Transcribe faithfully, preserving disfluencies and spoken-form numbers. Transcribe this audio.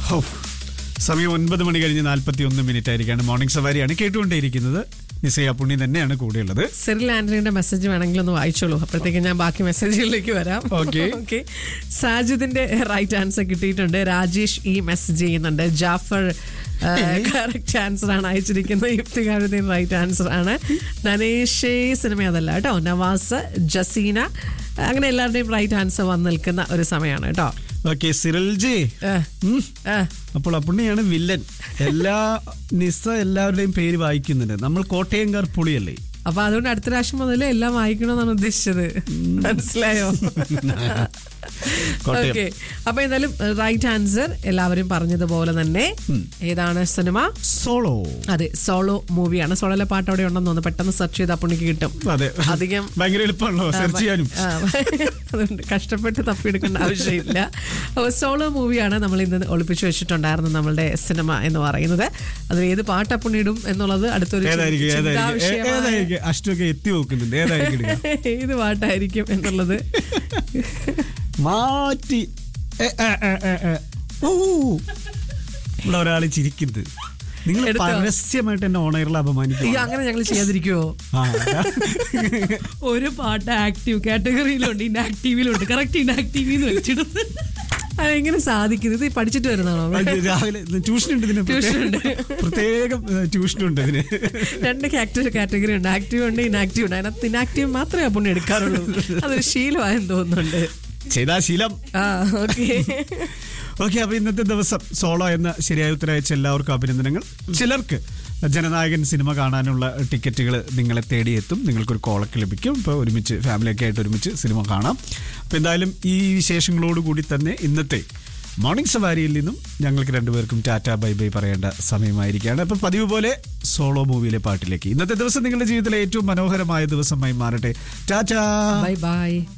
സമയം ഒൻപത് മണി കഴിഞ്ഞ് നാൽപ്പത്തി ഒന്ന് മിനിറ്റ് ആയിരിക്കാണ്. മോർണിംഗ് സവാരിയാണ് കേട്ടുകൊണ്ടേയിരിക്കുന്നത്. നിസയ പുണ്ണി തന്നെയാണ് കൂടെയുള്ളത്. സിറിൽ ആൻഡ്രിയുടെ മെസ്സേജ് വേണമെങ്കിൽ ഒന്ന് വായിച്ചോളൂ, അപ്പോഴത്തേക്ക് ഞാൻ ബാക്കി മെസ്സേജുകളിലേക്ക് വരാം. ഓക്കെ ഓക്കെ സാജിദിന്റെ റൈറ്റ് ആൻസർ കിട്ടിയിട്ടുണ്ട്. രാജേഷ് ഈ മെസ്സേജ് ചെയ്യുന്നുണ്ട്. ജാഫർ കറക്റ്റ് ആൻസർ ആണ് അയച്ചിരിക്കുന്നത്. ഇഫ്തിഖാറുദ്ദീൻ റൈറ്റ് ആൻസർ ആണ്. ധനേഷ് സിനിമ അതല്ല കേട്ടോ. നവാസ്, ജസീന, അങ്ങനെ എല്ലാവരുടെയും റൈറ്റ് ആൻസർ വന്ന് നിൽക്കുന്ന ഒരു സമയമാണ് കേട്ടോ. ഓക്കെ സിറിൽജി, അപ്പോൾ അപ്പുണ്ണിയാണ് വില്ലൻ. എല്ലാ നിസ എല്ലാവരുടെയും പേര് വായിക്കുന്നുണ്ട്. നമ്മൾ കോട്ടയംകാർ പുളിയല്ലേ, അപ്പൊ അതുകൊണ്ട് അടുത്ത പ്രാവശ്യം മുതൽ എല്ലാം വായിക്കണമെന്നാണ് ഉദ്ദേശിച്ചത്. മനസ്സിലായോ? ഓക്കെ, അപ്പൊ എന്തായാലും റൈറ്റ് ആൻസർ എല്ലാവരും പറഞ്ഞതുപോലെ തന്നെ. ഏതാണ് സിനിമ? സോളോ. അതെ, സോളോ മൂവിയാണ്. സോളോയിലെ പാട്ട് അവിടെ ഉണ്ടെന്ന് തോന്നുന്നു. പെട്ടെന്ന് സെർച്ച് ചെയ്ത് പുണ്ണിക്ക് കിട്ടും. അതെ, അധികം ഭയങ്കര എളുപ്പമാണല്ലോ സെർച്ച് ചെയ്യാനും. അതുകൊണ്ട് കഷ്ടപ്പെട്ട് തപ്പിയെടുക്കേണ്ട ആവശ്യമില്ല. അപ്പോൾ സോളോ മൂവിയാണ് നമ്മൾ ഇന്ന് ഒളിപ്പിച്ചു വെച്ചിട്ടുണ്ടായിരുന്നു നമ്മളുടെ സിനിമ എന്ന് പറയുന്നത്. അതിൽ ഏത് പാട്ട് പുണ്ണിയിടും എന്നുള്ളത് അടുത്തൊരു അഷ്ടമൊക്കെ എത്തി നോക്കുന്നുണ്ട്. ഏതായിരിക്കും ഏത് പാട്ടായിരിക്കും എന്നുള്ളത് മാറ്റി. ഇവിടെ ഒരാൾ ചിരിക്കുന്നത്. നിങ്ങൾ പരസ്യമായിട്ട് എന്നെ ഓണറിൽ അപമാനിക്കും. അങ്ങനെ ഞങ്ങൾ ചെയ്യാതിരിക്കുവോ? ഒരു പാട്ട് ആക്റ്റീവ് കാറ്റഗറിയിലുണ്ട്, ഇൻആക്റ്റീവിലുണ്ട്. കറക്റ്റ് ഇൻആക്റ്റീവ് വെച്ചിടുന്നത് അതെങ്ങനെ സാധിക്കുന്നത്? ഇത് പഠിച്ചിട്ട് വരുന്നതാണോ? രാവിലെ ട്യൂഷൻ ഉണ്ട് ഇതിന്, പ്രത്യേകം ട്യൂഷൻ ഉണ്ട് ഇതിന്. രണ്ട് കാറ്റഗറി ഉണ്ട്, ആക്റ്റീവ് ഉണ്ട്, ഇൻആക്റ്റീവ് ഉണ്ട്. അതിനകത്ത് ഇൻആക്റ്റീവ് മാത്രമേ പുണ്യം എടുക്കാറുള്ളൂ. അതൊരു ശീലമായെന്ന് തോന്നുന്നുണ്ട്. ചെയ്താ ശീലം. ആ ഓക്കെ ഓക്കെ അപ്പൊ ഇന്നത്തെ ദിവസം സോളോ എന്ന ശരിയായ ഉത്തരം അയച്ച എല്ലാവർക്കും അഭിനന്ദനങ്ങൾ. ചിലർക്ക് ജനനായകൻ സിനിമ കാണാനുള്ള ടിക്കറ്റുകൾ നിങ്ങളെ തേടിയെത്തും. നിങ്ങൾക്കൊരു കോളൊക്കെ ലഭിക്കും. ഇപ്പോൾ ഒരുമിച്ച് ഫാമിലിയൊക്കെ ആയിട്ട് ഒരുമിച്ച് സിനിമ കാണാം. അപ്പോൾ എന്തായാലും ഈ വിശേഷങ്ങളോടുകൂടി തന്നെ ഇന്നത്തെ മോർണിംഗ് സവാരിയിൽ നിന്നും ഞങ്ങൾക്ക് രണ്ടുപേർക്കും ടാറ്റ ബൈ ബൈ പറയേണ്ട സമയമായിരിക്കുകയാണ്. അപ്പോൾ പതിവ് പോലെ സോളോ മൂവിയിലെ പാട്ടിലേക്ക്. ഇന്നത്തെ ദിവസം നിങ്ങളുടെ ജീവിതത്തിലെ ഏറ്റവും മനോഹരമായ ദിവസമായി മാറട്ടെ. Tata bye bye.